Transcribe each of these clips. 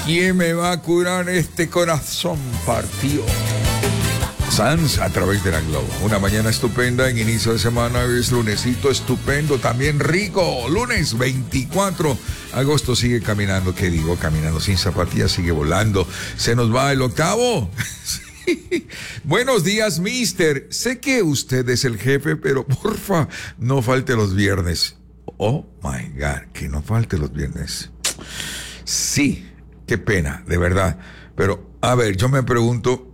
¿Quién me va a curar este corazón partido? Sans a través de la Globo. Una mañana estupenda en inicio de semana. Hoy es lunesito estupendo, también rico. Lunes 24 de agosto sigue caminando. ¿Qué digo? Caminando sin zapatillas, sigue volando. Se nos va el octavo. Sí. Buenos días, mister. Sé que usted es el jefe, pero porfa, no falte los viernes. Oh my God, que no falte los viernes. Sí, qué pena, de verdad. Pero, a ver, yo me pregunto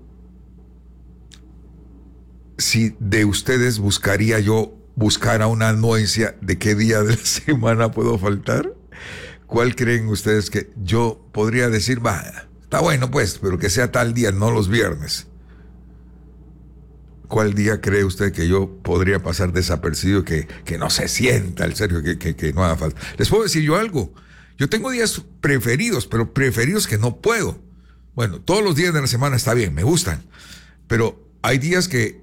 si de ustedes buscaría yo buscar una anuencia de qué día de la semana puedo faltar. ¿Cuál creen ustedes que yo podría decir? Va, está bueno pues, pero que sea tal día, no los viernes. ¿Cuál día cree usted que yo podría pasar desapercibido, que no se sienta, en serio, que no haga falta? Les puedo decir yo algo. Yo tengo días preferidos, pero preferidos que no puedo. Bueno, todos los días de la semana está bien, me gustan. Pero hay días que,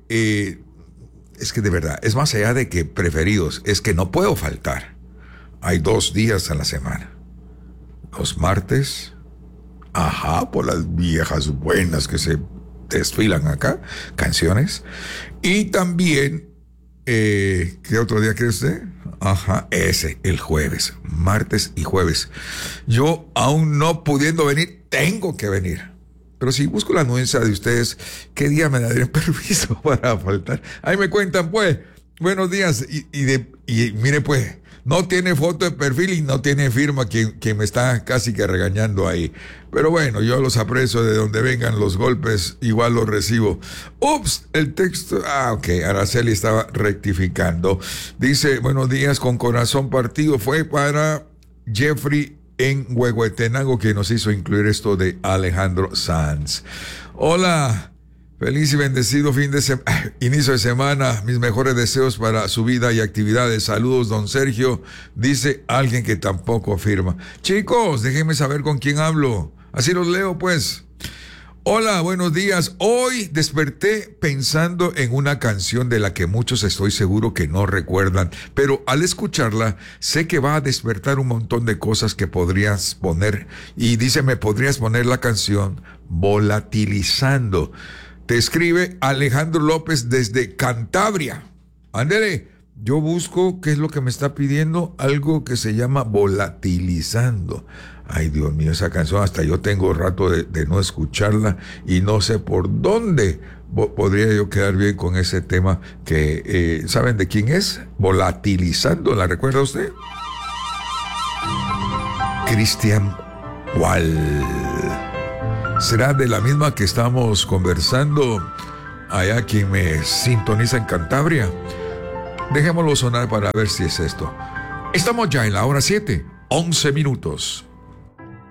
es que de verdad, es más allá de que preferidos, es que no puedo faltar. Hay 2 días a la semana. Los martes, por las viejas buenas que se desfilan acá, canciones. Y también, ¿qué otro día cree usted? Ese, el jueves, martes y jueves. Yo, aún no pudiendo venir, tengo que venir. Pero si busco la anuencia de ustedes, ¿qué día me darían permiso para faltar? Ahí me cuentan, pues. Buenos días. Y mire, pues, no tiene foto de perfil y no tiene firma quien me está casi que regañando ahí. Pero bueno, yo los aprecio, de donde vengan los golpes, igual los recibo. Ups, el texto. Ok, Araceli estaba rectificando. Dice, buenos días, con corazón partido. Fue para Jeffrey en Huehuetenango, que nos hizo incluir esto de Alejandro Sanz. Hola, feliz y bendecido inicio de semana. Mis mejores deseos para su vida y actividades. Saludos, don Sergio. Dice alguien que tampoco firma. Chicos, déjenme saber con quién hablo. Así los leo, pues. Hola, buenos días. Hoy desperté pensando en una canción de la que muchos estoy seguro que no recuerdan, pero al escucharla sé que va a despertar un montón de cosas que podrías poner. Y dice, ¿me podrías poner la canción Volatilizando? Te escribe Alejandro López desde Cantabria. Ándele, yo busco qué es lo que me está pidiendo, algo que se llama Volatilizando. Ay, Dios mío, esa canción hasta yo tengo rato de no escucharla y no sé por dónde podría yo quedar bien con ese tema que, ¿saben de quién es? Volatilizando, ¿la recuerda usted? Cristian Wall. ¿Será de la misma que estamos conversando allá quien me sintoniza en Cantabria? Dejémoslo sonar para ver si es esto. Estamos ya en la hora 7, 11 minutos.